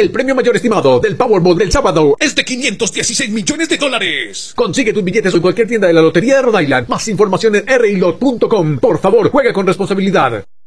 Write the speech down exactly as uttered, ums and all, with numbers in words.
El premio mayor estimado del Powerball del sábado es de quinientos dieciséis millones de dólares. Consigue tus billetes en cualquier tienda de la Lotería de Rhode Island. Más información en r i lot punto com. Por favor, juega con responsabilidad.